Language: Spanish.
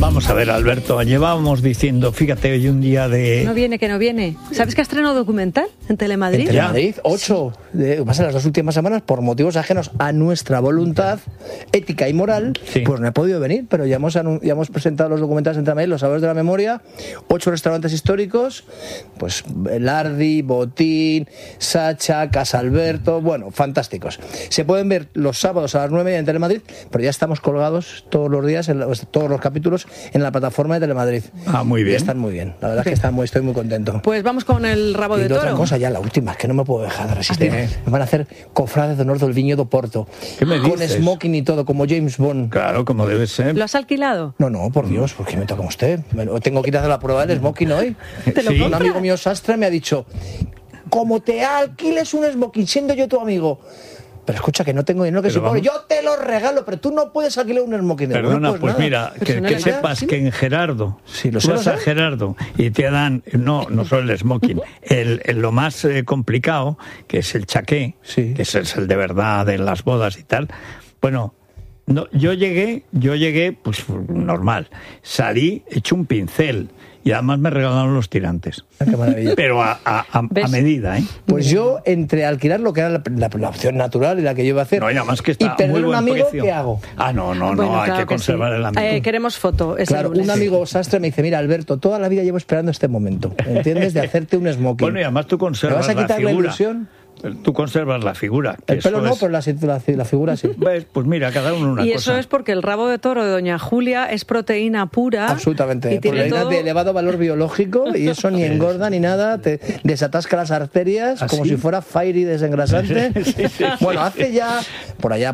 Vamos a ver, Alberto, llevábamos diciendo, fíjate, hoy un día de... No viene, que no viene. ¿Sabes que ha estrenado documental en Telemadrid? En Telemadrid, 8, pasa las 2 últimas semanas, por motivos ajenos a nuestra voluntad ética y moral, pues no he podido venir, pero ya hemos presentado los documentales en Telemadrid, Los Sabores de la Memoria, 8 restaurantes históricos, pues Lardi, Botín, Sacha, Casa Alberto, bueno, fantásticos. Se pueden ver los sábados a las 9:30 en Telemadrid, pero ya estamos colgados todos los días, todos los capítulos, en la plataforma de Telemadrid. Muy bien. Y están muy bien, la verdad es que estoy muy contento. Pues vamos con el rabo de toro. Otra cosa ya, la última, es que no me puedo dejar de resistir. Me van a hacer cofrades de honor del Viñedo do Porto. ¿Qué me dices? Con smoking y todo, como James Bond. Claro, como debe ser. ¿Lo has alquilado? No, por Dios, ¿por qué me toca a usted? Tengo que ir a hacer la prueba del smoking hoy. Un amigo mío sastre me ha dicho, como te alquiles un smoking, siendo yo tu amigo... Pero escucha, que no tengo dinero, que se pone, yo te lo regalo, pero tú no puedes alquilar un smoking. Perdona, pues nada. Mira, que sepas que en Gerardo, tú vas a Gerardo y te dan, no solo el smoking, lo más complicado, que es el chaqué, que ese es el de verdad de las bodas y tal. Bueno, no, yo llegué, pues normal, salí hecho un pincel. Y además me regalaron los tirantes. Qué maravilla. Pero a medida, ¿eh? Pues yo, entre alquilar lo que era la opción natural y la que yo iba a hacer, no, y además que está y perder muy buen un amigo, precio. ¿Qué hago? Bueno, hay que conservar el amigo. Queremos foto. Claro, un amigo sastre me dice, mira, Alberto, toda la vida llevo esperando este momento, ¿entiendes? De hacerte un smoking. Bueno, y además tú conservas ¿me vas a quitar la ilusión? Tú conservas la figura. El pelo no, pero la figura sí. Pues mira, cada uno una cosa. Y eso es porque el rabo de toro de Doña Julia es proteína pura. Absolutamente. Proteína de elevado valor biológico y eso ni engorda ni nada, te desatasca las arterias como si fuera fairy desengrasante. Bueno, hace ya, por allá